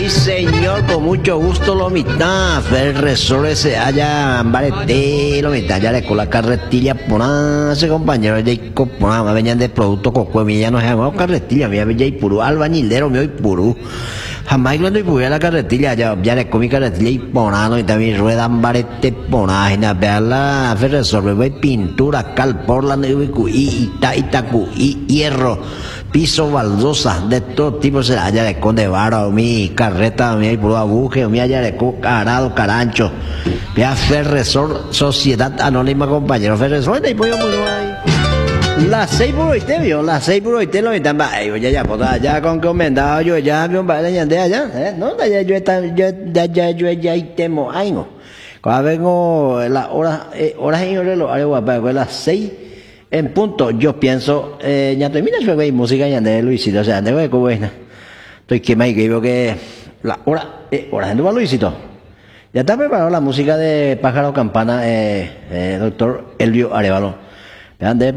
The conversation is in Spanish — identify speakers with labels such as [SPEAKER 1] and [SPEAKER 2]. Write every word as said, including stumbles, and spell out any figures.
[SPEAKER 1] Sí, señor, con mucho gusto, lo mitad. El resort se haya barete, lo mitad, ya le con la carretilla por ese compañero de copona, venían de producto coco, ya no se llamaba carretilla, me había puro albañilero, me hoy puro. Jamás cuando pude la carretilla, ya, ya le comí carretilla y ponano, y también ruedan barete ponágina, vean la resort, ve pintura, cal, portland, y ita, itacu, y hierro. Piso, baldosa, de todo tipo se haya de conde vara, mi carreta, mi puro abuje, mi haya de carado, carancho. Vea Ferresor, Sociedad Anónima, compañero Ferresor, y pues yo muy ahí. Las seis por hoy te vio, las seis por hoy te lo están, ya, ya, pues ya con comentado yo, ya, mi hombre, ya, de allá, eh, no, ya, yo, yo, ya, ya, yo, ya, y temo, ay, no. Cuando vengo, las horas, eh, horas en el reloj, algo guapa, pues las seis. En punto, yo pienso, eh, ya termina su güey, música ya de Luisito, o sea, de güey, buena. Estoy que me digo que la hora, eh, hora de Luisito. Ya está preparado la música de Pájaro Campana, eh, eh, doctor Elvio Arevalo. Vean, de